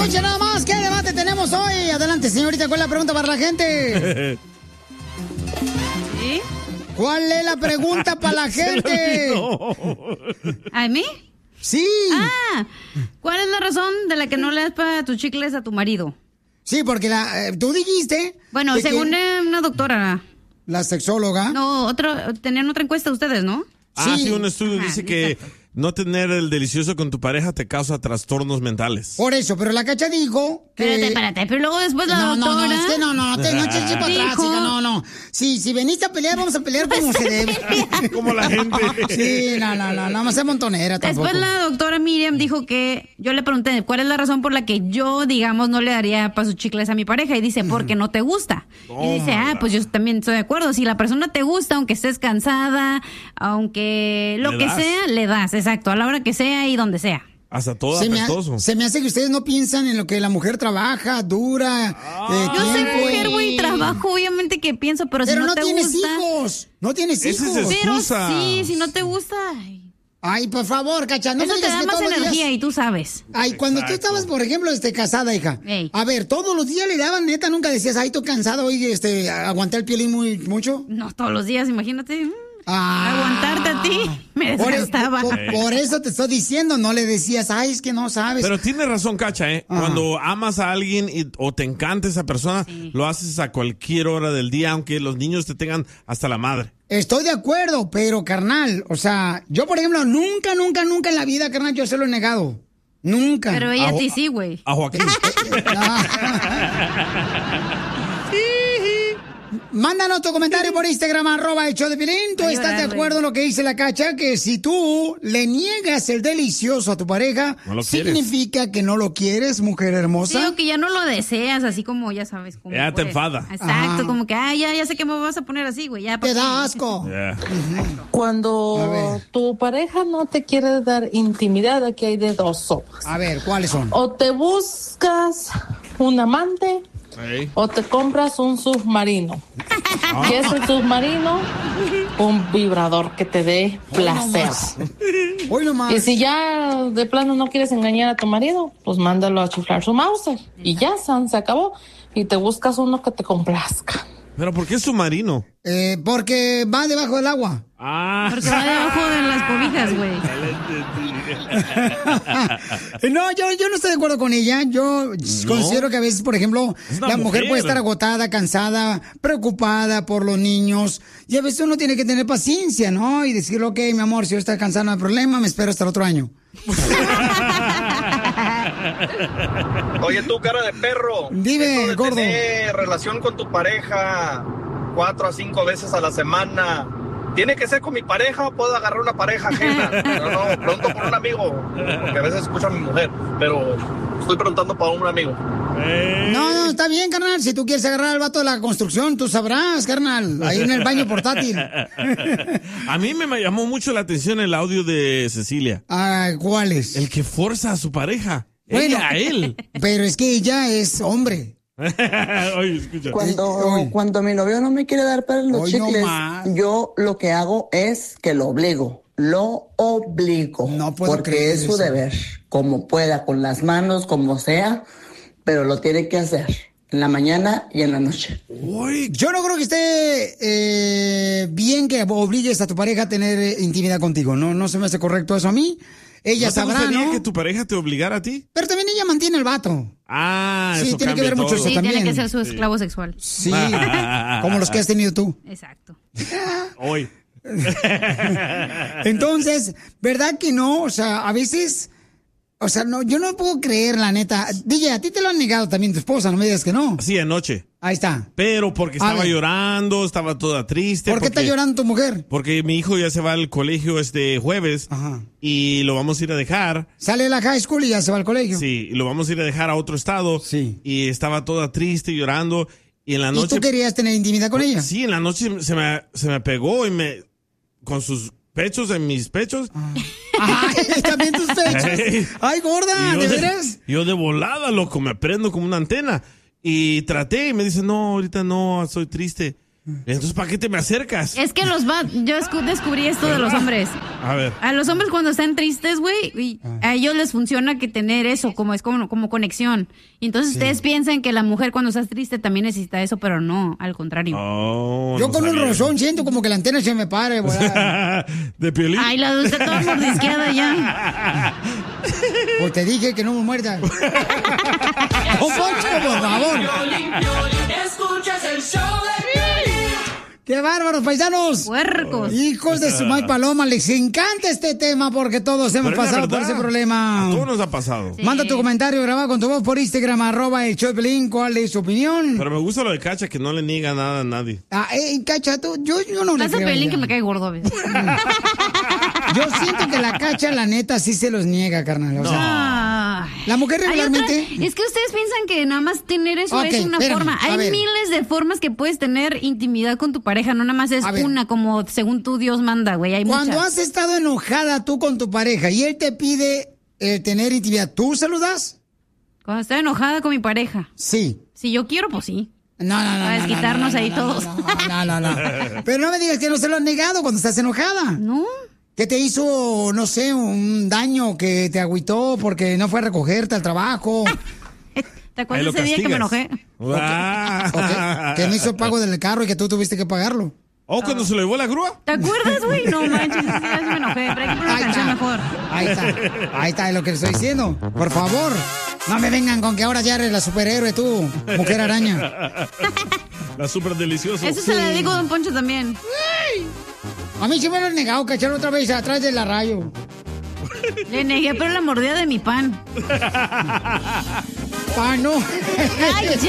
Escucha nada más, ¿qué debate tenemos hoy? Adelante, señorita, ¿cuál es la pregunta para la gente? ¿Sí? ¿Cuál es la pregunta para la gente? ¿A mí? Sí. ¿Cuál es la razón de la que no le das para tus chicles a tu marido? Sí, porque tú dijiste... Bueno, según una doctora. ¿La sexóloga? No, tenían otra encuesta ustedes, ¿no? Sí, un estudio dice que no tener el delicioso con tu pareja te causa trastornos mentales. Por eso, pero la Cacha dijo que... Espérate, pero luego después la doctora... No, es que no te eches para atrás, hija, no. Sí, si veniste a pelear, vamos a pelear como se debe. Como la gente. Sí, no más es montonera tampoco. Después la doctora Miriam dijo que... Yo le pregunté, ¿cuál es la razón por la que yo, digamos, no le daría para sus chicles a mi pareja? Y dice, porque no te gusta. Y dice, pues yo también estoy de acuerdo. Si la persona te gusta, aunque estés cansada, aunque lo que sea, le das, exacto, a la hora que sea y donde sea. Hasta todo apestoso. Se me hace que ustedes no piensan en lo que la mujer trabaja, dura. Yo soy mujer, güey, trabajo, obviamente que pienso, pero si no te tienes gusta... hijos. No tienes hijos. Esa es excusa. Pero sí, si no te gusta... Ay, por favor, Cacha, no eso me te digas da que más todos los energía días... y tú sabes. Ay, cuando tú estabas, por ejemplo, casada, hija. Ey. A ver, todos los días le daban, neta, nunca decías, ay, estoy cansado hoy, aguanté el piolín mucho. No, todos los días, imagínate. Aguantarte a ti, me desgastaba. Por eso te estoy diciendo, no le decías, ay, es que no sabes. Pero tienes razón, Cacha, Cuando amas a alguien o te encanta esa persona, lo haces a cualquier hora del día, aunque los niños te tengan hasta la madre. Estoy de acuerdo, pero, carnal, o sea, yo, por ejemplo, nunca en la vida, carnal, yo se lo he negado. Nunca. Pero ella a ti sí, güey. A Joaquín. Mándanos tu comentario por Instagram, @el-show-de-Piolín. ¿Tú estás de acuerdo en lo que dice la Cacha? Que si tú le niegas el delicioso a tu pareja, no ¿significa que no lo quieres, mujer hermosa? Digo que ya no lo deseas, así como ya sabes. Como ya te enfada. Exacto, como que, ya sé que me vas a poner así, güey. Te da asco. Cuando tu pareja no te quiere dar intimidad, aquí hay de dos sopas. A ver, ¿cuáles son? O te buscas un amante... o te compras un submarino. ¿Qué es el submarino? Un vibrador que te dé placer. Hoy nomás. Y si ya de plano no quieres engañar a tu marido, pues mándalo a chiflar su Mauser. Y ya, se acabó. Y te buscas uno que te complazca. ¿Pero por qué submarino? Porque va debajo del agua. Porque va debajo de las cobijas, güey. No, yo no estoy de acuerdo con ella. Yo considero que a veces, por ejemplo, la mujer puede estar agotada, cansada, preocupada por los niños. Y a veces uno tiene que tener paciencia, ¿no? Y decirle, ok, mi amor, si yo estoy cansada no hay problema, me espero hasta el otro año. Oye, tú, cara de perro. Dime, gordo. Tener relación con tu pareja 4 a 5 veces a la semana. ¿Tiene que ser con mi pareja o puedo agarrar una pareja ajena? No, pregunto por un amigo, porque a veces escucho a mi mujer, pero estoy preguntando para un amigo. No, está bien, carnal. Si tú quieres agarrar al vato de la construcción, tú sabrás, carnal. Ahí en el baño portátil. A mí me llamó mucho la atención el audio de Cecilia. ¿Cuál es? El que forza a su pareja. Bueno, ella a él. Pero es que ella es hombre. Oye, escucha. Cuando mi novio no me quiere dar para los chicles, yo lo que hago es que lo obligo. Lo obligo. No puedo porque creer es su eso. deber. Como pueda, con las manos, como sea, pero lo tiene que hacer. En la mañana y en la noche. Uy, yo no creo que esté bien que obligues a tu pareja a tener intimidad contigo. No se me hace correcto eso a mí. Ella sabrá, ¿No te gustaría ¿no? que tu pareja te obligara a ti? Pero también ella mantiene el vato. Sí, eso tiene que ver mucho eso Sí, también. tiene que ser su esclavo sexual. Sí, como los que has tenido tú. Exacto. Hoy. Entonces, ¿verdad que no? O sea, a veces... O sea, no, yo no puedo creer, la neta. DJ, a ti te lo han negado también tu esposa, no me digas que no. Sí, anoche. Ahí está. Pero porque estaba llorando, estaba toda triste. ¿Por qué está llorando tu mujer? Porque mi hijo ya se va al colegio este jueves. Ajá. Y lo vamos a ir a dejar. Sale de la high school y ya se va al colegio. Sí, y lo vamos a ir a dejar a otro estado. Sí. Y estaba toda triste, llorando. Y en la noche... ¿Y tú querías tener intimidad con ella? Sí, en la noche se me pegó y con sus pechos en mis pechos. Ay, también tus pechos. Ay, gorda, ¿de veras? Yo de volada, loco, me prendo como una antena. Y traté y me dice, no, ahorita no, estoy triste. Entonces, ¿para qué te me acercas? Es que yo descubrí esto de los hombres. A ver. A los hombres cuando están tristes, güey, a ellos les funciona que tener eso, como conexión. Y entonces ustedes piensan que la mujer cuando está triste también necesita eso, pero no, al contrario. Oh, yo no con sabía. un rozón siento como que la antena se me para, güey. ¿De Piolín? Ay, la dulce toda mordisqueada ya. Pues te dije que no me muerdas. ¡Oh, Poncho, por favor! Escuchas el show de Piolín. ¡Qué bárbaros, paisanos! ¡Puercos! Hijos de su maíz paloma, les encanta este tema porque todos hemos Pero es la pasado por verdad. ese problema. A todos nos ha pasado. Sí. Manda tu comentario grabado con tu voz por Instagram, @el show de Piolín. ¿Cuál es su opinión? Pero me gusta lo de Cacha, que no le niega nada a nadie. Cacha, yo no le Estás a creo. Pelín ya. que me cae gordo a veces. Yo siento que la Cacha, la neta, sí se los niega, carnal. O sea, Ay. la mujer Hay regularmente... otra- es que ustedes piensan que nada más tener eso Ok, es una espérame, forma. a Hay ver. miles de formas que puedes tener intimidad con tu pareja, no nada más es A ver. una como según tú Dios manda, güey. Hay Cuando muchas. has estado enojada tú con tu pareja y él te pide tener intimidad, ¿tú se lo das? Cuando estoy enojada con mi pareja. Sí. Si yo quiero, pues sí. No. Para desquitarnos ahí todos. No. Pero no me digas que no se lo has negado cuando estás enojada. No. ¿Qué te hizo, no sé, un daño que te agüitó porque no fue a recogerte al trabajo? ¿Te Ahí acuerdas lo ese día que me castigas. enojé? Ah. Que no hizo el pago del carro y que tú tuviste que pagarlo. ¿O cuando se lo llevó la grúa? ¿Te acuerdas, güey? No manches, ese día sí me enojé. Pero hay que poner una canción mejor. Ahí está, es lo que le estoy diciendo. Por favor, no me vengan con que ahora ya eres la superhéroe tú, mujer araña. La súper delicioso. Eso se le dedico a Don Poncho también. A mí sí me lo han negado, cachar otra vez atrás de la rayo. Le negué, pero la mordida de mi pan. Ah, no. Ay,